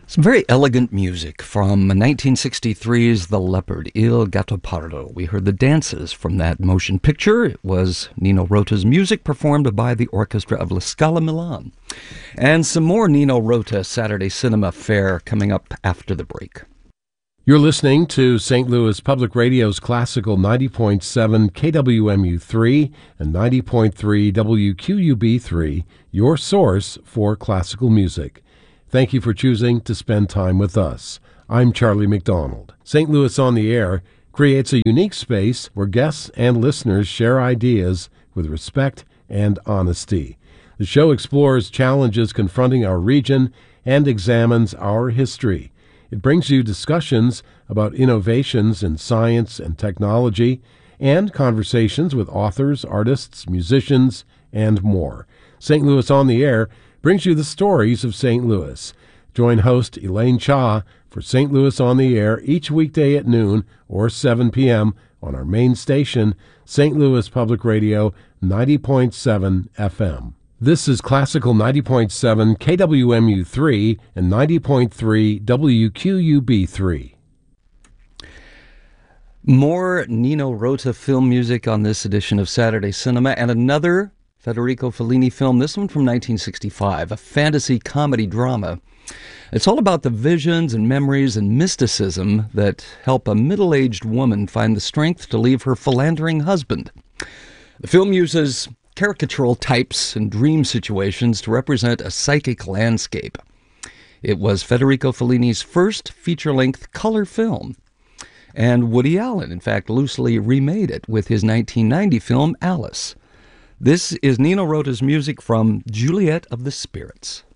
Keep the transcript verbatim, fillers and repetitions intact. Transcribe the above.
Some very elegant music from nineteen sixty-three's The Leopard, Il Gattopardo. We heard the dances from that motion picture. It was Nino Rota's music performed by the orchestra of La Scala Milan. And some more Nino Rota Saturday Cinema Fare coming up after the break. You're listening to Saint Louis Public Radio's classical ninety point seven K W M U three and ninety point three W Q U B three, your source for classical music. Thank you for choosing to spend time with us. I'm Charlie McDonald. Saint Louis on the Air creates a unique space where guests and listeners share ideas with respect and honesty. The show explores challenges confronting our region and examines our history. It brings you discussions about innovations in science and technology and conversations with authors, artists, musicians, and more. Saint Louis on the Air brings you the stories of Saint Louis. Join host Elaine Cha for Saint Louis on the Air each weekday at noon or seven p.m. on our main station, Saint Louis Public Radio ninety point seven F M. This is Classical ninety point seven K W M U three and ninety point three W Q U B three. More Nino Rota film music on this edition of Saturday Cinema, and another Federico Fellini film, this one from nineteen sixty-five, a fantasy comedy drama. It's all about the visions and memories and mysticism that help a middle-aged woman find the strength to leave her philandering husband. The film uses caricatural types and dream situations to represent a psychic landscape. It was Federico Fellini's first feature-length color film, and Woody Allen, in fact, loosely remade it with his nineteen ninety film Alice. This is Nino Rota's music from Juliet of the Spirits.